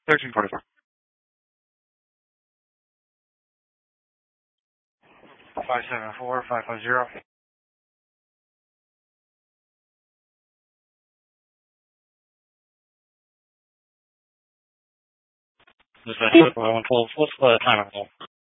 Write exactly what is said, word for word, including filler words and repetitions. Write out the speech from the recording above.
thirteen forty-four. five seven four, five five zero. This is one twelve. What's the timer?